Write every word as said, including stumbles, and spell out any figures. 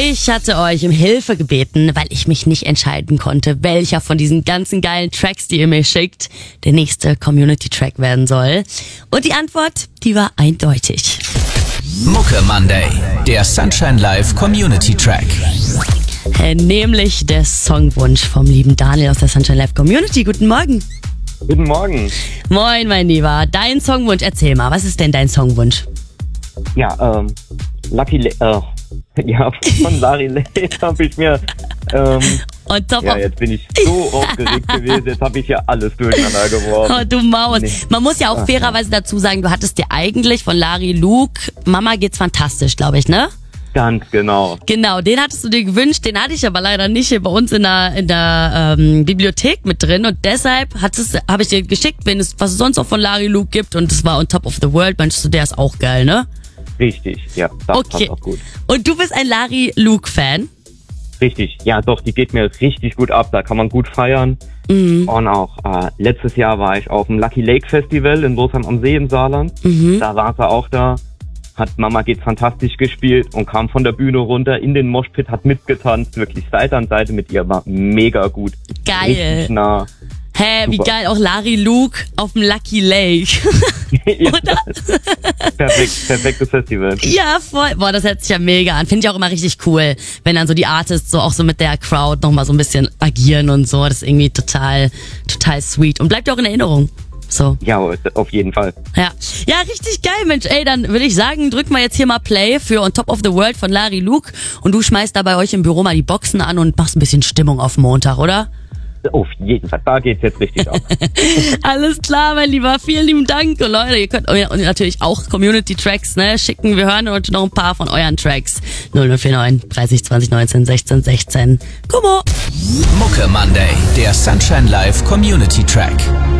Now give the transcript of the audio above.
Ich hatte euch um Hilfe gebeten, weil ich mich nicht entscheiden konnte, welcher von diesen ganzen geilen Tracks, die ihr mir schickt, der nächste Community-Track werden soll. Und die Antwort, die war eindeutig. Mucke Monday, der Sunshine Live Community Track. Äh, nämlich der Songwunsch vom lieben Daniel aus der Sunshine Live Community. Guten Morgen. Guten Morgen. Moin, mein Lieber. Dein Songwunsch, erzähl mal, was ist denn dein Songwunsch? Ja, ähm, Lucky Le- äh, ja, von Larry Lane habe ich mir, ähm, Und top ja, of- jetzt bin ich so aufgeregt gewesen, jetzt habe ich ja alles durcheinander geworfen. Oh, du Maus. Nee. Man muss ja auch fairerweise dazu sagen, du hattest dir eigentlich von Larry Luke Mama geht's fantastisch, glaube ich, ne? Ganz genau. Genau, den hattest du dir gewünscht, den hatte ich aber leider nicht hier bei uns in der, in der ähm, Bibliothek mit drin und deshalb habe ich dir geschickt, wenn es, was es sonst auch von Larry Luke gibt und es war On Top of the World, meinst du, der ist auch geil, ne? Richtig, ja, das Okay. passt auch gut. Und du bist ein Larry Luke-Fan? Richtig, ja doch, die geht mir richtig gut ab, da kann man gut feiern. Mhm. Und auch äh, letztes Jahr war ich auf dem Lucky Lake Festival in Rosheim am See im Saarland. Mhm. Da war sie auch da, hat Mama geht fantastisch gespielt und kam von der Bühne runter in den Moshpit, hat mitgetanzt, wirklich Seite an Seite mit ihr, war mega gut. Geil. Richtig nah. Hä, wie Super. geil, auch Larry Luke auf dem Lucky Lake. Ja, Oder? perfekt, perfektes Festival. Ja, voll. Boah, das hört sich ja mega an. Finde ich auch immer richtig cool, wenn dann so die Artists so auch so mit der Crowd nochmal so ein bisschen agieren und so. Das ist irgendwie total, total sweet. Und bleibt auch in Erinnerung. So. Ja, auf jeden Fall. Ja. Ja, richtig geil, Mensch. Ey, dann würde ich sagen, drück mal jetzt hier mal Play für On Top of the World von Larry Luke und du schmeißt da bei euch im Büro mal die Boxen an und machst ein bisschen Stimmung auf Montag, oder? Auf jeden Fall, da geht's jetzt richtig ab. Alles klar, mein Lieber. Vielen lieben Dank. Und Leute, ihr könnt euch natürlich auch Community-Tracks ne, schicken. Wir hören heute noch ein paar von euren Tracks. null null vier neun, dreißig, zwanzig, neunzehn, sechzehn, sechzehn. Guck mal. Mucke Monday, der Sunshine Live Community Track.